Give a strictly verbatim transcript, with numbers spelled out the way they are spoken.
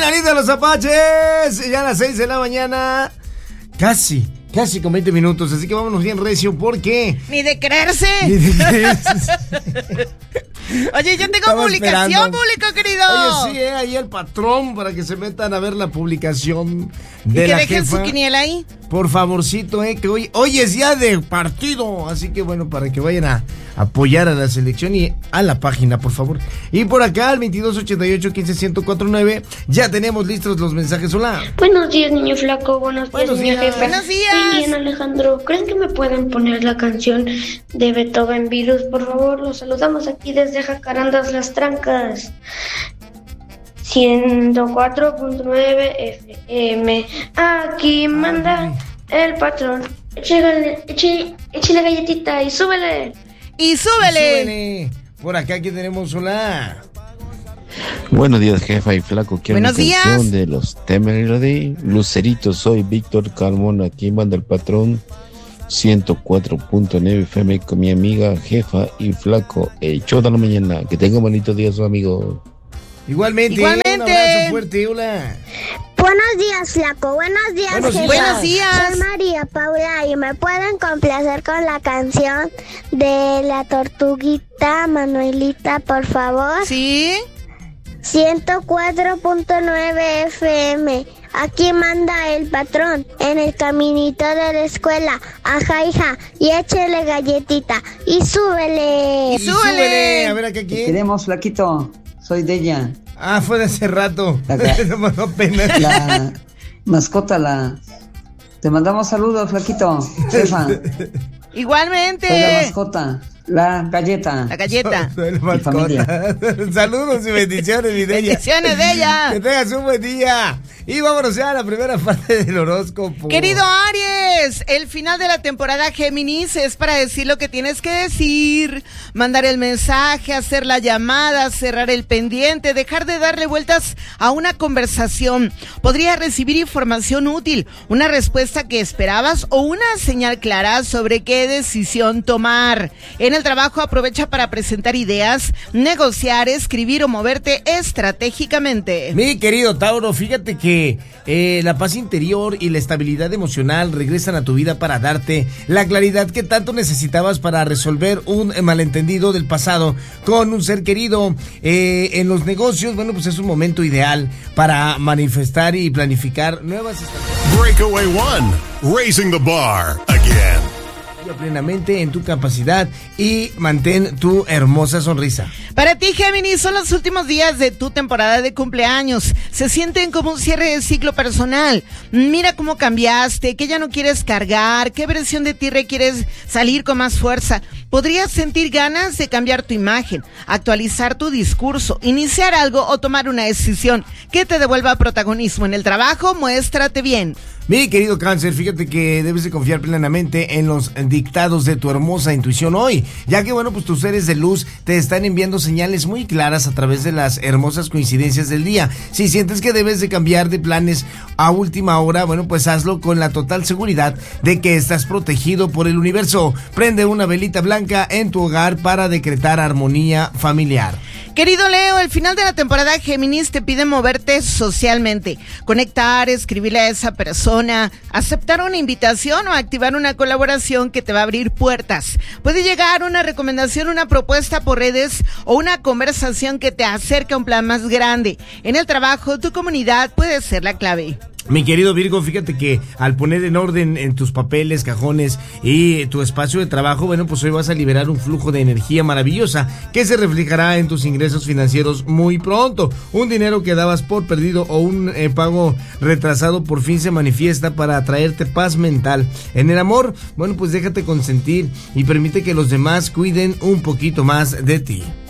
Anita los Apaches, ya a las seis de la mañana, casi, casi con veinte minutos, así que vámonos bien recio, porque... Ni de creerse. Ni de creerse. Oye, yo tengo Estaba publicación esperando. pública, querido. Oye, sí, eh, ahí el patrón para que se metan a ver la publicación de y la que dejen jefa. su quiniela ahí. Por favorcito, eh, que hoy, hoy es día de partido, así que bueno, para que vayan a apoyar a la selección y a la página, por favor. Y por acá, al veintidós ochenta y ocho quince ciento cuarenta y nueve, ya tenemos listos los mensajes. Hola. Buenos días, niño flaco. Buenos días, Buenos niño días. jefe. Buenos días. Soy Liana Alejandro. ¿Creen que me pueden poner la canción de Beethoven Virus? Por favor, los saludamos aquí desde Jacarandas Las Trancas. ciento cuatro punto nueve F M. Aquí manda el patrón. Échale, échale, échale galletita y súbele. Y súbele. Súbele. Por acá, aquí tenemos hola. Buenos días, jefa y flaco. Quiero Buenos una días. canción de los Temerity. Lucerito, soy Víctor Carmona. Aquí manda el patrón. ciento cuatro punto nueve F M con mi amiga, jefa y flaco. El show de la mañana. Que tenga un bonito día, su amigo. Igualmente, Igualmente. un abrazo fuerte, hola. Buenos días, flaco. Buenos días, Buenos jefa. días. Buenos días. Soy María Paula y me pueden complacer con la canción de la tortuguita Manuelita, por favor. ¿Sí? ciento cuatro punto nueve F M. Aquí manda el patrón en el caminito de la escuela. Ajá, hija, y échele galletita y súbele. Y súbele. A ver acá Te quién. queremos, flaquito. Soy Deya. Ah, fue de hace rato. La, la, No me dio pena. la mascota, la... Te mandamos saludos, flaquito. Jefa. Soy la Igualmente. mascota. La galleta. La galleta. Soy la Mi familia. mascota. Saludos y bendiciones, mi Deya. Bendiciones de ella. Que tengas un buen día. Y vámonos ya a la primera parte del horóscopo. Querido Aries, el final de la temporada Géminis es para decir lo que tienes que decir, mandar el mensaje, hacer la llamada, cerrar el pendiente, dejar de darle vueltas a una conversación. Podrías recibir información útil, una respuesta que esperabas o una señal clara sobre qué decisión tomar. En el trabajo aprovecha para presentar ideas, negociar, escribir o moverte estratégicamente. Mi querido Tauro, fíjate que eh, la paz interior y la estabilidad emocional regresan a tu vida para darte la claridad que tanto necesitabas para resolver un eh, malentendido del pasado con un ser querido. Eh, en los negocios, bueno, pues es un momento ideal para manifestar y planificar nuevas estrategias. Breakaway One, raising the bar again. Plenamente en tu capacidad y mantén tu hermosa sonrisa. Para ti, Géminis, son los últimos días de tu temporada de cumpleaños. Se sienten como un cierre de ciclo personal. Mira cómo cambiaste, qué ya no quieres cargar, qué versión de ti requieres salir con más fuerza. Podrías sentir ganas de cambiar tu imagen, actualizar tu discurso, iniciar algo o tomar una decisión que te devuelva protagonismo en el trabajo. Muéstrate bien. Mi querido Cáncer, fíjate que debes de confiar plenamente en los dictados de tu hermosa intuición hoy, ya que bueno, pues tus seres de luz te están enviando señales muy claras a través de las hermosas coincidencias del día. Si sientes que debes de cambiar de planes a última hora, bueno, pues hazlo con la total seguridad de que estás protegido por el universo. Prende una velita blanca en tu hogar para decretar armonía familiar. Querido Leo, el final de la temporada Géminis te pide moverte socialmente, conectar, escribirle a esa persona, aceptar una invitación o activar una colaboración que te va a abrir puertas. Puede llegar una recomendación, una propuesta por redes o una conversación que te acerque a un plan más grande. En el trabajo, tu comunidad puede ser la clave. Mi querido Virgo, fíjate que al poner en orden en tus papeles, cajones y tu espacio de trabajo, bueno, pues hoy vas a liberar un flujo de energía maravillosa que se reflejará en tus ingresos financieros muy pronto. Un dinero que dabas por perdido o un eh, pago retrasado por fin se manifiesta para traerte paz mental. En el amor, bueno, pues déjate consentir y permite que los demás cuiden un poquito más de ti.